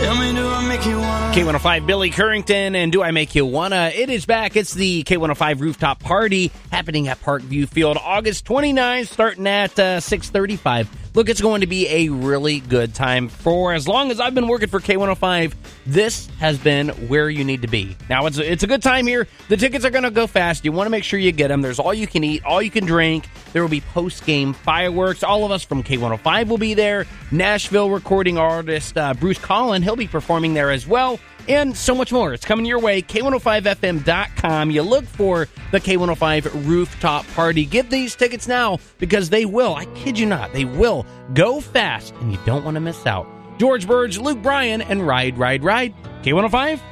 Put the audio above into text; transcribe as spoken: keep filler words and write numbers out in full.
Tell me, do I make you wanna? K one oh five, Billy Currington, and Do I Make You Wanna? It is back. It's the K one oh five Rooftop Party happening at Parkview Field August twenty-ninth, starting at uh, six thirty-five. Look, it's going to be a really good time. For as long as I've been working for K one oh five, this has been where you need to be. Now, it's a, it's a good time here. The tickets are going to go fast. You want to make sure you get them. There's all you can eat, all you can drink. There will be post-game fireworks. All of us from K one oh five will be there. Nashville recording artist uh, Bruce Collin, he'll be performing there as well. And so much more. It's coming your way. K one oh five F M dot com. You look for the K one oh five Rooftop Party. Get these tickets now because they will, I kid you not, they will go fast and you don't want to miss out. George Burge, Luke Bryan, and Ride, Ride, Ride. K one oh five